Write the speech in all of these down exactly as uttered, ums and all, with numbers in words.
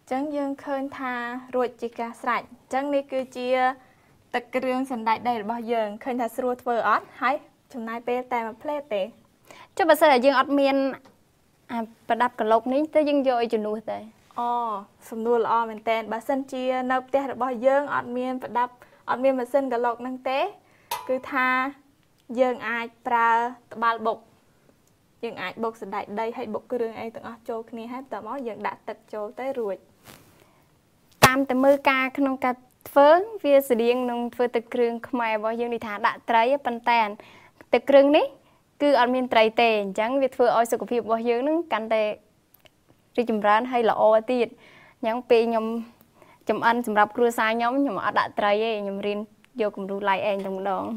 Chẳng dương khơi tha ruột chỉ cả sạch. Chẳng này cứ chia tật rương sẵn đại đầy bao giờ khơi tha ruột vợ ớt hay chúng này bê tay mà plê tế. Cho bà sẽ là dương ớt miên à bà đập cả lộc ní tới dương dội cho nuôi tế. Ồ, xùm nuôi là mình tên bà sân chia nộp tế bao giờ ớt miên bà đập ớt miên bà sân cả lộc năng tế. Cứ tha dương ai pra bà bục. Dương ai bục sẵn đại đầy hay bục cái rương ấy từng ớt chô khní hết tờ mó dương đã tật chô tới ruột. Tam tới mưa ca không ca phớn vì sự điên nông phơi tực rương không ai bao giờ đi thả đã trái bàn tàn tực rương ní cứ ăn miên trái tê chẳng việc phơi oi sự của việc bao giờ nó cắn tê đi chùm rán hay là o tiệt những pi nhom chùm ăn chùm rập cua sai nhóm nhưng mà đã trái ấy nhom riêng vô cùng đủ lại anh trong đó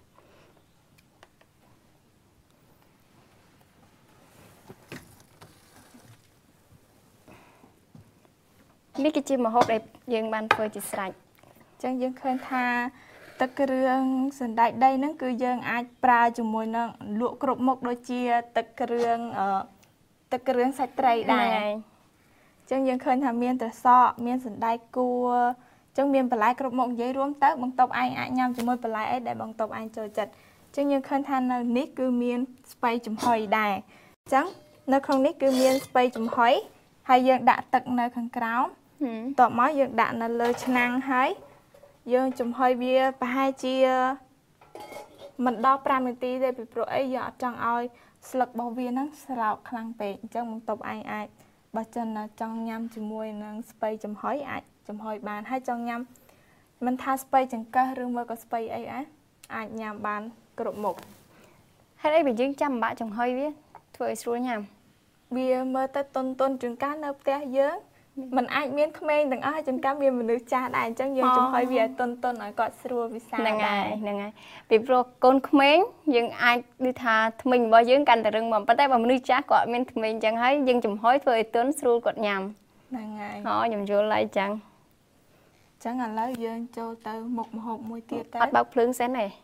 biết cái chi mà hốt đẹp dương ban phơi chỉ sạch chẳng dương khơi tha tất cái rương sân đại đây nó cứ dương ai pra cho mùi nó lụa cột một đôi chia tất cái rương ở tất cái rương sạch tray đài chẳng dương khơi tha miên từ sọ miên sân đại cua chẳng miên bả lại cột một giấy ruộng tớ bằng tộc anh ai nhầm cho mùi bả lại ấy để bằng tộc anh chơi chật chẳng dương khơi tha nó nít cứ miên spray chấm hồi đài chẳng nó không nít cứ miên spray chấm hồi hay dương đã tật nơi khăn cáo tọa máu dương đã là lơ năng hay dương chùm hơi bia và hai chia mình đo pram tí để bị pro ấy giờ trong oi sực bao viên nó sạo khăn bể trong một tập ai ai bà chân là trong nhâm chùm môi năng spray chùm hơi ai chùm hơi bàn hay trong nhâm mình tha spray chẳng cơ rương mơ có spray ấy á ai nhằm bàn cột một hay đấy bị dương chăm bạ chùm hơi biết thôi xua nhầm bia mơ tới tôn tôn trường cá nộp té dớn mình ai miên không ai từng ai chúng ta miên mình được cha đại chẳng dương chúng hơi về tôn tôn nói cọt xua vì sao nè ngày nè ngày vì pro con không mấy nhưng ai đi thà mình bao dương canh từ rừng mà bắt tay vào mình đi cha cọt miên mình chẳng thấy dương chùm hói thôi tuấn xua cọt nhầm nè ngày họ nhầm vô lại chẳng chẳng là lấy dương cho từ một hộp mùi tiệt bắt bao phướng xén này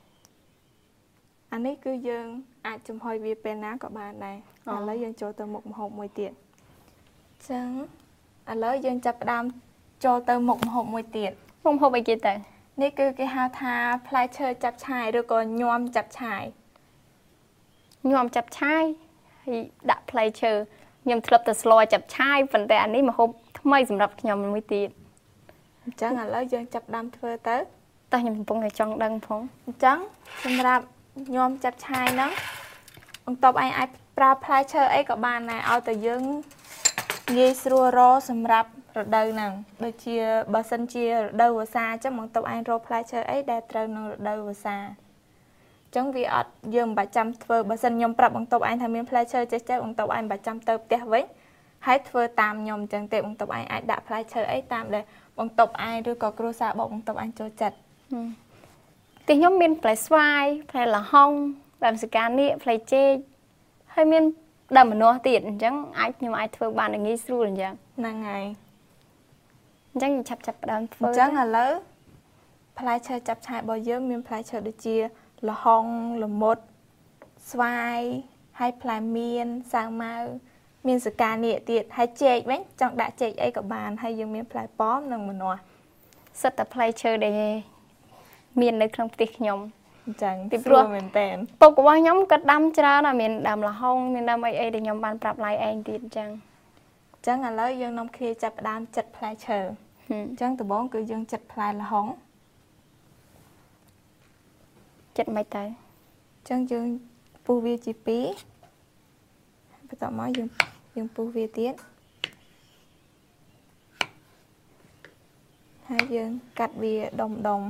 anh ấy cứ dương ai chúng hơi về bên ná của bạn này là lấy dương cho từ một hộp mùi tiệt chẳng à lấy dân chập đam cho tới một hộp mùi tiệt không hộp ấy kia tới นี่คือcái hào tha play chơi chập chài rồi còn nhom chập chài nhom chập chài thì đã play chơi nhom tập từ slow chập chài phầnแต่อันนี้mà hộpไม่สำหรับnhomมวยตี chẳng là lấy dân chập đam thưa tới តែខ្ញុំកំពុងតែចង់ដឹងផង chẳng សម្រាប់ញោមចាប់ឆាយហ្នឹងបន្ទាប់ឯងអាចប្រើផ្លែឈើអីក៏បានដែរឲ្យតែយើងងាយស្រួលរកសម្រាប់រដូវហ្នឹងដូចជាបើសិនជារដូវវស្សាអញ្ចឹងបន្ទាប់ឯងរកផ្លែឈើអីដែលត្រូវនឹងរដូវវស្សាអញ្ចឹងវាអត់យើងមិនបាច់ចាំធ្វើបើសិនខ្ញុំប្រាប់បន្ទាប់ឯងថាមានផ្លែឈើចេះចេះបន្ទាប់ឯងមិនបាច់ចាំទៅផ្ទះវិញហើយធ្វើតាមខ្ញុំអញ្ចឹងទេបន្ទាប់ឯងអាចដាក់ផ្លែឈើអីតាមដែលបន្ទាប់ឯងឬក៏គ្រួសារបោកបន្ទាប់ឯងចូលចិត្តទីខ្ញុំមានផ្លែស្វាយផ្លែល្ហុងផ្លែសកានៀកផ្លែចេកហើយមានដើមម្នាស់ទៀតអញ្ចឹងអាចខ្ញុំអាចធ្វើបានងាយស្រួលអញ្ចឹងហ្នឹងហើយអញ្ចឹងឆាប់ឆាប់ផ្ដើមធ្វើអញ្ចឹងឥឡូវផ្លែឈើចាប់ឆាយរបស់យើងមានផ្លែឈើដូចជាល្ហុងល្មុតស្វាយហើយផ្លែមៀនសាវម៉ាវមានសកានៀកទៀតហើយចេកវិញចង់ដាក់ចេកអីក៏បានហើយយើងមានផ្លែប៉ោមនិងម្នាស់សិតតែផ្លែឈើដែលមាននៅក្នុងផ្ទះខ្ញុំអញ្ចឹងពីព្រោះមែនតើពុករបស់ខ្ញុំក៏ដាំច្រើនណាស់មានដាំល្ហុងមានដាំអីអីដែលខ្ញុំបានប្រាប់ឡាយឯងទៀតអញ្ចឹងអញ្ចឹងឥឡូវយើងនាំគ្នាចាប់ផ្ដើមចិតផ្លែឈើអញ្ចឹងដំបូងគឺយើងចិតផ្លែល្ហុងចិតមិនទៅអញ្ចឹងយើងពុះវាជាពីរបន្ទាប់មកយើងយើងពុះវាទៀតហើយយើងកាត់វាដុំដុំ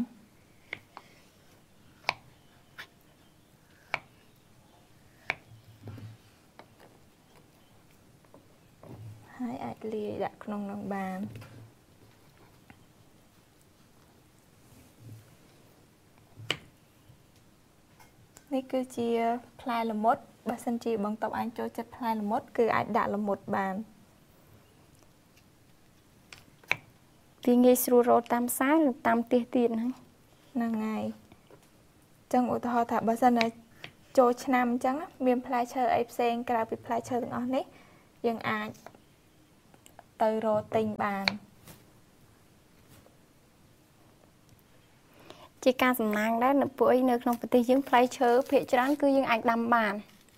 ហើយអាចលាយដាក់ក្នុងនឹងបាននេះគឺជាផ្លែល្មុតបើសិនជាបងតបអញចូលចិត្តផ្លែល្មុតគឺអាចដាក់ល្មុតបានវាងាយស្រួលរកតាមផ្សារឬតាមផ្ទះទៀតហ្នឹងហ្នឹងហើយចឹងឧទាហរណ៍ថាបើសិនតែចូលឆ្នាំអញ្ចឹងមានផ្លែឈើអីផ្សេងក្រៅពីផ្លែឈើទាំងអស់នេះយើងអាចទៅរកទិញបានជាការសំណាងដែរនៅពួកអីនៅក្នុងប្រទេសយើងផ្លែឈើភាគច្រើនគឺយើងអាចដាំបាន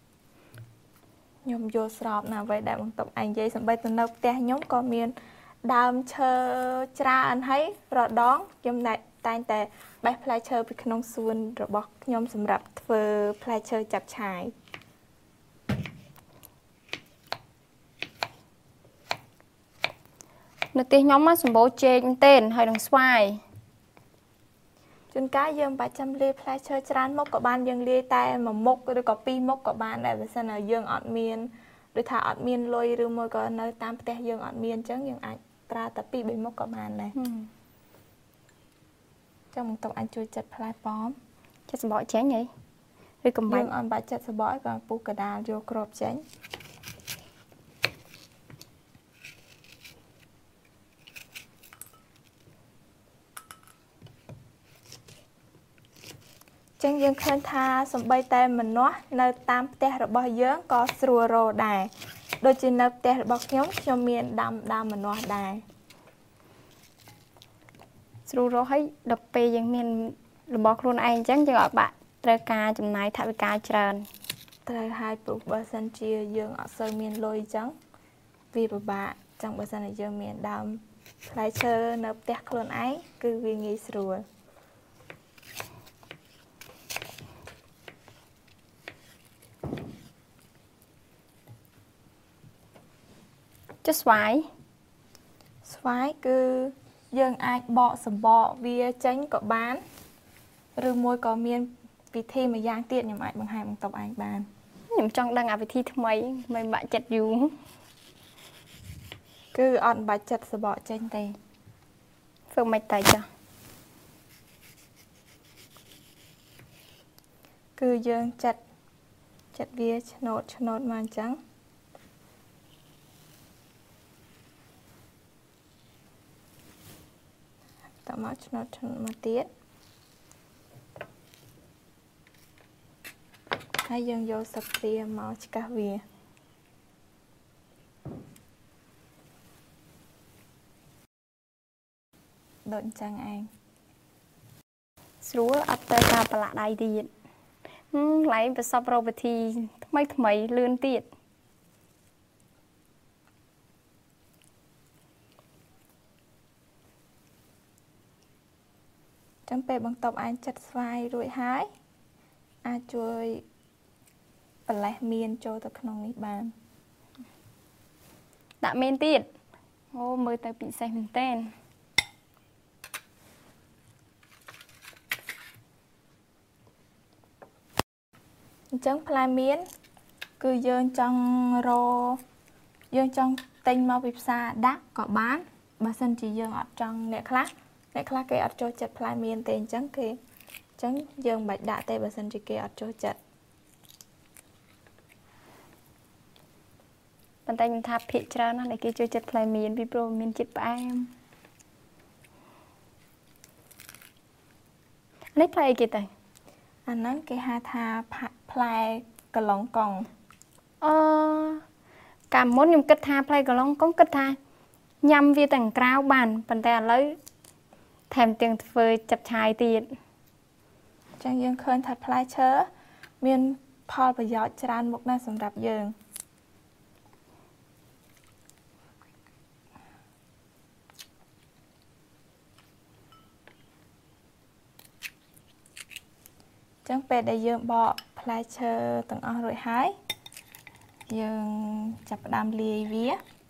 ខ្ញុំយល់ស្របណាស់អ្វីដែលបងតុបឯងនិយាយសំបីទៅនៅផ្ទះខ្ញុំក៏មានដើមឈើច្រើនហើយរដងខ្ញុំតែងតែបេះផ្លែឈើពីក្នុងសួនរបស់ខ្ញុំសម្រាប់ធ្វើផ្លែឈើចាប់ឆាយនៅផ្ទះខ្ញុំមកសម្បូរចេកមែនទែនហើយនឹងស្វាយជួនកាលយើងបាច់ចាំលាយផ្លែឈើច្រើនមុខក៏បានយើងលាយតែមួយមុខឬក៏ពីរមុខក៏បានដែរបើសិនណាយើងអត់មានដូចថាអត់មានលុយឬមួយក៏នៅតាមផ្ទះយើងអត់មានអញ្ចឹងយើងអាចប្រើតែពីរបីមុខក៏បានដែរចឹងមកតបអាចជួយចាត់ផ្លែប៉ោមចាត់សបកចេញហីឬកំបាញ់យើងអត់បាច់ចាត់សបកឲ្យក៏ពុះកដាលយកគ្រាប់ចេញចឹងយើងឃើញថាសំបីតែម្នាស់នៅតាមផ្ទះរបស់យើងក៏ស្រួលរកដែរដូចជានៅផ្ទះរបស់ខ្ញុំខ្ញុំមានដាំដើមម្នាស់ដែរស្រួលរកហើយដល់ពេលយើងមានរបស់ខ្លួនឯងអញ្ចឹងយើងអត់បាក់ត្រូវការចំណាយថវិកាច្រើនត្រូវហើយព្រោះបើសិនជាយើងអត់សូវមានលុយអញ្ចឹងវាពិបាកចឹងបើសិនជាយើងមានដើមផ្លែឈើនៅផ្ទះខ្លួនឯងគឺវាងាយស្រួលចុះស្វាយស្វាយគឺយើងអាចបកសម្បកវាចេញក៏បានឬមួយក៏មានវិធីមួយយ៉ាងទៀតខ្ញុំអាចបង្ហាញបន្តឯងបានខ្ញុំចង់ដឹងអាវិធីថ្មីមិនបាក់ចិត្តយូរគឺអត់បាច់ចិត្តសម្បកចេញទេធ្វើមិនតែចុះគឺយើងចាត់ចាត់វាឆ្នោតឆ្នោតមកអញ្ចឹងតមកឆ្នោតឆ្នោតមកទៀតហើយយើងយកសព្រាមកឆ្កាស់វាដូចអញ្ចឹងឯងស្រួលអត់ទៅការប្រឡាក់ដៃទៀតហឹមឡៃប្រសពរកវិធីថ្មីថ្មីលឿនទៀតចាំពេលបន្ទាប់ឯងចាត់ស្វាយរួចហើយអាចជួយប្រឡេះមៀនចូលទៅក្នុងនេះបានដាក់មៀនទៀតអូមើលទៅពិសេសមែនតើអញ្ចឹងផ្លែមៀនគឺយើងចង់រយើងចង់ទិញមកពីផ្សារដាក់ក៏បានបើសិនជាយើងអត់ចង់អ្នកខ្លះអ្នកខ្លះគេអត់ចូលចិត្តផ្លែមៀនទេអញ្ចឹងគេអញ្ចឹងយើងមិនបាច់ដាក់ទេបើសិនជាគេអត់ចូលចិត្តប៉ុន្តែខ្ញុំថាភាគច្រើនណាស់គេចូលចិត្តផ្លែមៀនពីព្រោះមានជាតិផ្អែមនេះផ្លែអីគេទៅអាហ្នឹងគេហៅថាផ្លែកន្លងកង់អឺកាលមុនខ្ញុំគិតថាផ្លែកន្លងកង់គិតថាញ៉ាំវាទាំងក្រៅបានប៉ុន្តែឥឡូវថែមទាំងធ្វើចាប់ឆាយទៀតអញ្ចឹងយើងឃើញថាផ្លែឈើមានផលប្រយោជន៍ច្រើនមុខណាស់សម្រាប់យើងចឹងពេលដែលយើងបកផ្លែឈើទាំងអស់រួចហើយយើងចាប់ផ្ដើមលាយវា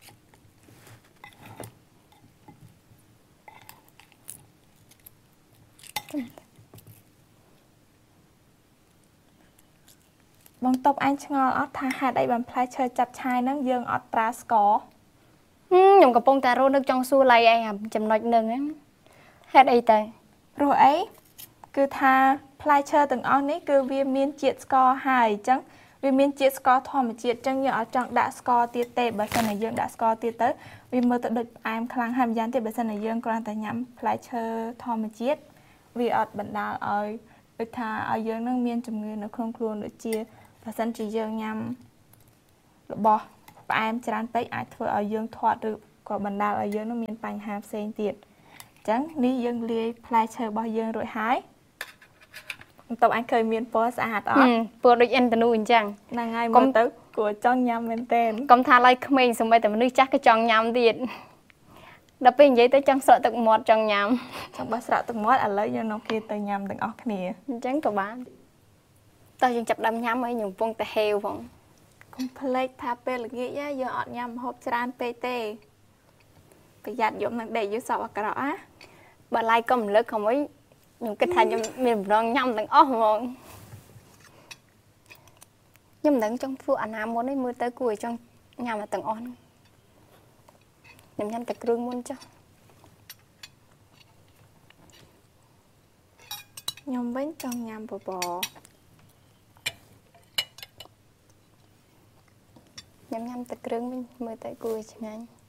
បងតបអញឆ្ងល់អត់ថាហេតុអីបានផ្លែឈើចាប់ឆាយហ្នឹងយើងអត់ប្រើស្ករខ្ញុំកំពុងតែរត់នឹកចង់សួរឡៃឯងចំណុចហ្នឹងហេតុអីទៅព្រោះអីគឺថាផ្លែឈើទាំងអស់នេះគឺវាមានជាតិស្ករហើយអញ្ចឹងវាមានជាតិស្ករធម្មជាតិអញ្ចឹងយើងអត់ចង់ដាក់ស្ករទៀតទេបើសិនជាយើងដាក់ស្ករទៀតទៅវាមើលទៅដូចផ្អែមខ្លាំងហើយម្យ៉ាងទៀតបើសិនជាយើងគ្រាន់តែញ៉ាំផ្លែឈើធម្មជាតិវាអត់បណ្ដាលឲ្យដូចថាឲ្យយើងនឹងមានជំងឺនៅក្នុងខ្លួនដូចជាបើសិនជាយើងញ៉ាំរបស់ផ្អែមច្រើនពេកអាចធ្វើឲ្យយើងធាត់ឬក៏បណ្ដាលឲ្យយើងនឹងមានបញ្ហាផ្សេងទៀតអញ្ចឹងនេះយើងលាយផ្លែឈើរបស់យើងរួចហើយតើអញឃើញមានពណ៌ស្អាតអត់ពណ៌ដូចអិនតនូអញ្ចឹងហ្នឹងហើយមើលទៅគួរចង់ញ៉ាំមែនតើកុំថាឡើយក្មេងសូម្បីតែមនុស្សចាស់ក៏ចង់ញ៉ាំទៀតដល់ពេលនិយាយទៅចង់ស្រក់ទឹកមាត់ចង់ញ៉ាំចង់បោះស្រក់ទឹកមាត់ឥឡូវយើងនាំគ្នាទៅញ៉ាំទាំងអស់គ្នាអញ្ចឹងក៏បានតោះយើងចាប់ដើមញ៉ាំហើយខ្ញុំកំពុងតែហេវផងកុំភ្លេចថាពេលល្ងាចយើងអត់ញ៉ាំម្ហូបច្រើនពេកទេប្រយ័ត្នយំនឹងដេកយូរសពអាក្រក់ណាបើឡាយកុំរំលឹកខ្ញុំអីខ្ញុំគិតថាខ្ញុំមានបំណងញ៉ាំទាំងអស់ហ្មងខ្ញុំមិនដឹងចង់ធ្វើអាណាមុននេះមើលទៅគួរឲ្យចង់ញ៉ាំទាំងអស់ហ្នឹងខ្ញុំញ៉ាំតែគ្រឿងមុនចុះខ្ញុំវិញចង់ញ៉ាំបបរញ៉ាំញ៉ាំតែគ្រឿងវិញមើលទៅគួរឲ្យឆ្ងាញ់